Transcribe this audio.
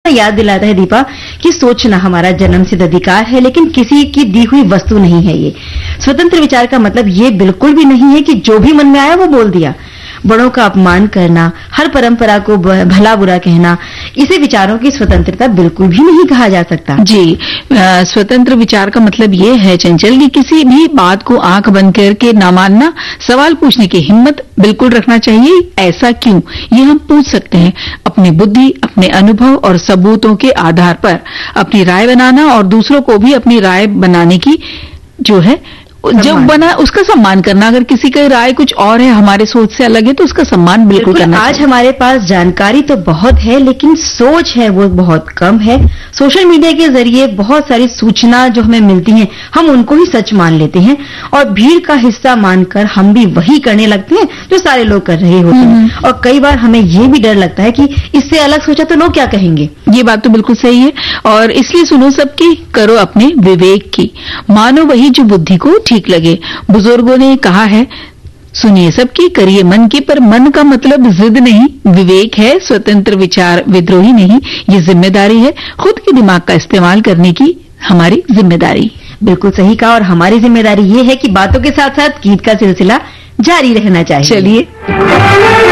याद दिलाता है दीपा कि सोचना हमारा जन्मसिद्ध अधिकार है, लेकिन किसी की दी हुई वस्तु नहीं है ये। स्वतंत्र विचार का मतलब ये बिल्कुल भी नहीं है कि जो भी मन में आया वो बोल दिया। बड़ों का अपमान करना, हर परंपरा को भला बुरा कहना, इसे विचारों की स्वतंत्रता बिल्कुल भी नहीं कहा जा सकता। जी, स्वतंत्र विचार का मतलब ये है चंचल कि किसी भी बात को आंख बंद करके ना मानना, सवाल पूछने की हिम्मत बिल्कुल रखना चाहिए। ऐसा क्यों, ये हम पूछ सकते हैं। अपनी बुद्धि, अपने अनुभव और सबूतों के आधार पर अपनी राय बनाना और दूसरों को भी अपनी राय बनाने की जो है जब बना उसका सम्मान करना। अगर किसी का राय कुछ और है, हमारे सोच से अलग है, तो उसका सम्मान बिल्कुल करना। आज हमारे पास जानकारी तो बहुत है, लेकिन सोच है वो बहुत कम है। सोशल मीडिया के जरिए बहुत सारी सूचना जो हमें मिलती हैं, हम उनको ही सच मान लेते हैं और भीड़ का हिस्सा मानकर हम भी वही करने लगते हैं जो सारे लोग कर रहे होते हैं। और कई बार हमें ये भी डर लगता है कि इससे अलग सोचा तो लोग क्या कहेंगे। ये बात तो बिल्कुल सही है, और इसलिए सुनो सबकी, करो अपने विवेक की, मानो वही जो बुद्धि को ठीक लगे। बुजुर्गों ने कहा है, सुनिए सबकी, करिए मन की, पर मन का मतलब जिद नहीं, विवेक है। स्वतंत्र विचार विद्रोही नहीं, ये जिम्मेदारी है, खुद के दिमाग का इस्तेमाल करने की हमारी जिम्मेदारी। बिल्कुल सही कहा, और हमारी जिम्मेदारी ये है कि बातों के साथ साथ गीत का सिलसिला जारी रहना चाहिए। चलिए।